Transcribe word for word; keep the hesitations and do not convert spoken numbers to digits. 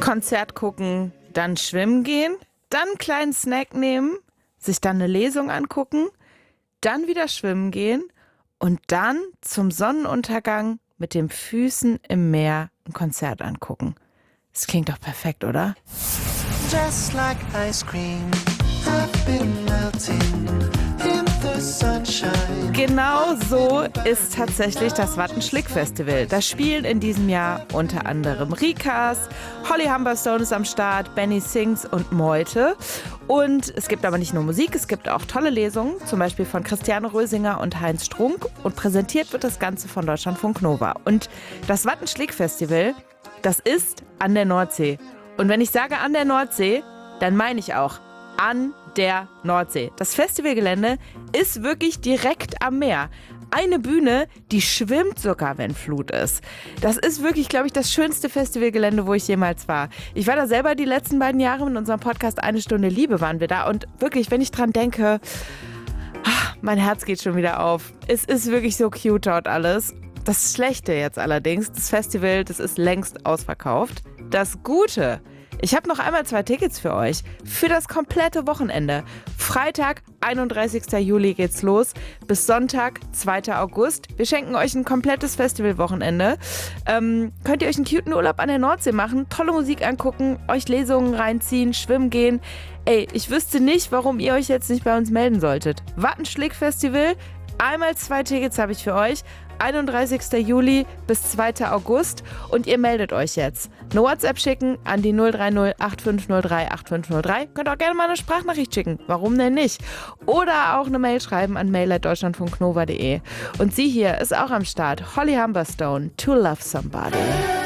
Konzert gucken, dann schwimmen gehen, dann einen kleinen Snack nehmen, sich dann eine Lesung angucken, dann wieder schwimmen gehen und dann zum Sonnenuntergang mit den Füßen im Meer ein Konzert angucken. Das klingt doch perfekt, oder? Just like ice cream, I've been melting in the sunshine. Genau so ist tatsächlich das Wattenschlick-Festival. Da spielen in diesem Jahr unter anderem Rikas, Holly Humberstone ist am Start, Benny Sings und Meute. Und es gibt aber nicht nur Musik, es gibt auch tolle Lesungen, zum Beispiel von Christiane Rösinger und Heinz Strunk. Und präsentiert wird das Ganze von Deutschlandfunk Nova. Und das Wattenschlick-Festival, das ist an der Nordsee. Und wenn ich sage an der Nordsee, dann meine ich auch an der Nordsee. Das Festivalgelände ist wirklich direkt am Meer. Eine Bühne, die schwimmt sogar, wenn Flut ist. Das ist wirklich, glaube ich, das schönste Festivalgelände, wo ich jemals war. Ich war da selber die letzten beiden Jahre mit unserem Podcast Eine Stunde Liebe waren wir da. Und wirklich, wenn ich dran denke, ach, mein Herz geht schon wieder auf. Es ist wirklich so cute dort alles. Das Schlechte jetzt allerdings, das Festival, das ist längst ausverkauft. Das Gute: Ich habe noch einmal zwei Tickets für euch. Für das komplette Wochenende. Freitag, einunddreißigster Juli geht's los. Bis Sonntag, zweiter August. Wir schenken euch ein komplettes Festivalwochenende. Ähm, könnt ihr euch einen cuten Urlaub an der Nordsee machen, tolle Musik angucken, euch Lesungen reinziehen, schwimmen gehen. Ey, ich wüsste nicht, warum ihr euch jetzt nicht bei uns melden solltet. Wattenschlick-Festival. Einmal zwei Tickets habe ich für euch. einunddreißigster Juli bis zweiter August. Und ihr meldet euch jetzt. Eine WhatsApp schicken an die null drei null acht fünf null drei acht fünf null drei. Könnt auch gerne mal eine Sprachnachricht schicken. Warum denn nicht? Oder auch eine Mail schreiben an mail at deutschlandfunknova punkt de. Und sie hier ist auch am Start. Holly Humberstone, To Love Somebody.